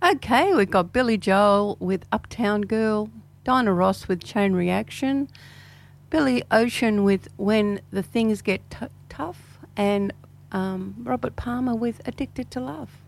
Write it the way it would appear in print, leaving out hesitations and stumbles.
Okay, we've got Billy Joel with Uptown Girl, Dinah Ross with Chain Reaction, Billy Ocean with When the Things Get Tough, and Robert Palmer with Addicted to Love.